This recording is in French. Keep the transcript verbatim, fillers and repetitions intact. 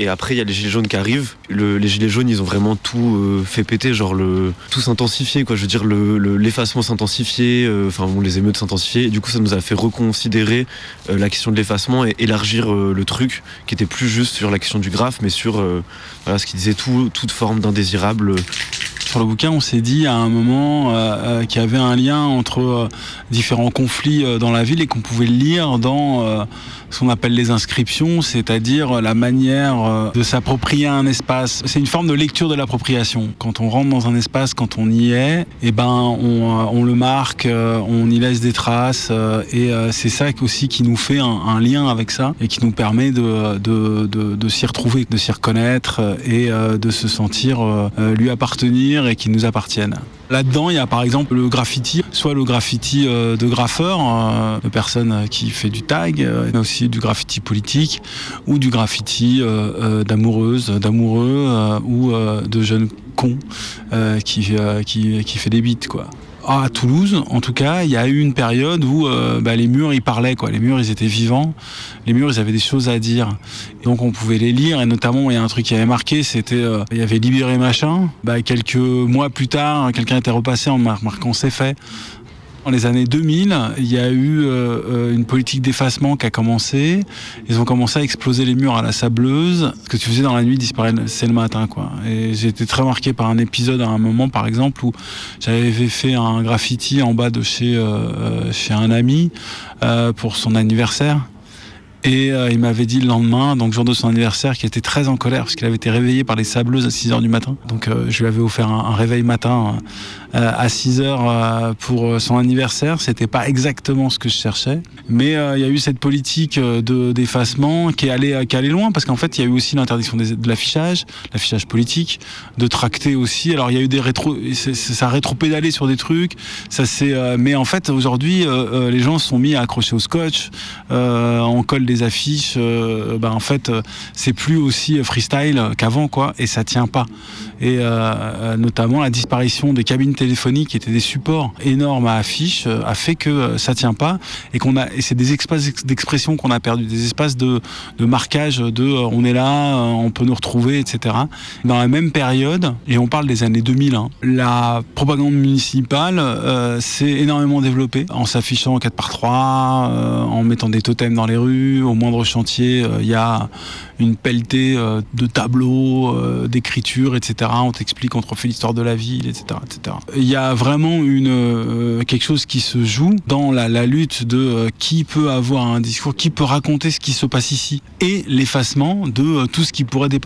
et après il y a les gilets jaunes qui arrivent. Le, les gilets jaunes, ils ont vraiment tout euh, fait péter, genre le, tout s'intensifier, quoi. Je veux dire, le, le, l'effacement s'intensifier, enfin euh, bon, les émeutes s'intensifier. Et du coup, ça nous a fait reconsidérer euh, la question de l'effacement et élargir euh, le truc, qui était plus juste sur la question du graphe, mais sur euh, voilà, ce qui disait tout, toute forme d'indésirable. Sur le bouquin, on s'est dit à un moment euh, qu'il y avait un lien entre euh, différents conflits euh, dans la ville et qu'on pouvait le lire dans euh, ce qu'on appelle les inscriptions, c'est-à-dire la manière euh, de s'approprier un espace. C'est une forme de lecture de l'appropriation. Quand on rentre dans un espace, quand on y est, eh ben, on, on le marque, euh, on y laisse des traces euh, et euh, c'est ça aussi qui nous fait un, un lien avec ça et qui nous permet de, de, de, de s'y retrouver, de s'y reconnaître et euh, de se sentir euh, lui appartenir et qui nous appartiennent. Là-dedans, il y a par exemple le graffiti, soit le graffiti euh, de graffeur, euh, de personnes qui fait du tag, euh, mais aussi du graffiti politique, ou du graffiti euh, euh, d'amoureuses, d'amoureux, euh, ou euh, de jeunes cons euh, qui, euh, qui, qui fait des beats, quoi. À Toulouse, en tout cas, il y a eu une période où euh, bah, les murs, ils parlaient, quoi. Les murs, ils étaient vivants. Les murs, ils avaient des choses à dire. Et donc, on pouvait les lire. Et notamment, il y a un truc qui avait marqué, c'était, euh, il y avait Libéré Machin. Bah, quelques mois plus tard, quelqu'un était repassé en marquant C'est fait. Dans les années deux mille, il y a eu euh, une politique d'effacement qui a commencé. Ils ont commencé à exploser les murs à la sableuse. Ce que tu faisais dans la nuit disparaît, c'est le matin, quoi. Et j'ai été très marqué par un épisode à un moment, par exemple, où j'avais fait un graffiti en bas de chez, euh, chez un ami euh, pour son anniversaire. Et euh, il m'avait dit le lendemain, donc jour de son anniversaire, qu'il était très en colère parce qu'il avait été réveillé par les sableuses à six heures du matin. Donc euh, je lui avais offert un, un réveil matin euh, à six heures euh, pour son anniversaire. C'était pas exactement ce que je cherchais, mais euh, il y a eu cette politique de, d'effacement qui est allée, qui est allée loin parce qu'en fait il y a eu aussi l'interdiction des, de l'affichage, l'affichage politique, de tracter aussi. Alors il y a eu des rétro, c'est, c'est, ça a rétro-pédalé sur des trucs, ça c'est, euh, mais en fait aujourd'hui euh, euh, les gens se sont mis à accrocher au scotch, euh, on colle des affiches, euh, bah en fait euh, c'est plus aussi freestyle qu'avant, quoi, et ça tient pas. Et euh, notamment la disparition des cabines téléphoniques qui étaient des supports énormes à affiches euh, a fait que euh, ça tient pas et qu'on a, et c'est des espaces d'expression qu'on a perdu, des espaces de, de marquage de euh, on est là, euh, on peut nous retrouver, et cetera. Dans la même période, et on parle des années deux mille, hein, la propagande municipale euh, s'est énormément développée en s'affichant en quatre par trois, euh, en mettant des totems dans les rues. Au moindre chantier, il euh, y a une pelletée euh, de tableaux, euh, d'écritures, et cetera. On t'explique, on te refait l'histoire de la ville, et cetera, et cetera. Il y a vraiment une, euh, quelque chose qui se joue dans la, la lutte de euh, qui peut avoir un discours, qui peut raconter ce qui se passe ici, et l'effacement de euh, tout ce qui pourrait dépasser.